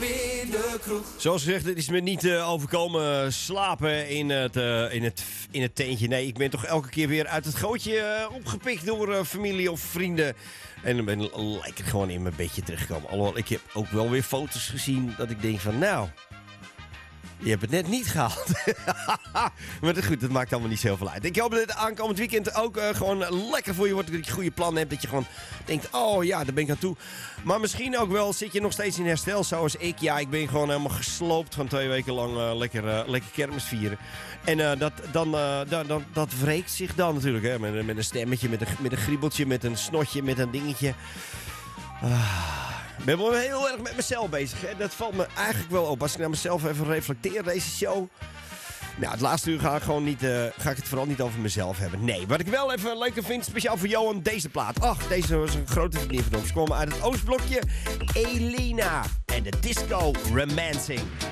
in de kroeg. Zoals gezegd, het is me niet overkomen slapen in het tentje. Nee, ik ben toch elke keer weer uit het gootje opgepikt door familie of vrienden. En dan ben ik lekker gewoon in mijn bedje terechtgekomen. Alhoewel, ik heb ook wel weer foto's gezien dat ik denk van nou... Je hebt het net niet gehaald. Maar goed, dat maakt allemaal niet zoveel uit. Ik hoop dat het aankomend weekend ook gewoon lekker voor je wordt. Dat je goede plannen hebt. Dat je gewoon denkt, oh ja, daar ben ik aan toe. Maar misschien ook wel zit je nog steeds in herstel zoals ik. Ja, ik ben gewoon helemaal gesloopt van 2 weken lang lekker kermis vieren. En dat wreekt zich dan natuurlijk. Hè? Met een stemmetje, met een kriebeltje, met een snotje, met een dingetje. Ik ben wel heel erg met mezelf bezig. Hè? Dat valt me eigenlijk wel op. Als ik naar mezelf even reflecteer, deze show. Nou, het laatste uur ga ik het vooral niet over mezelf hebben. Nee, wat ik wel even leuker vind, speciaal voor Johan, deze plaat. Ach, deze was een grote vriendin van ons. Ze kwam uit het Oostblokje. Elina en de Disco Romancing.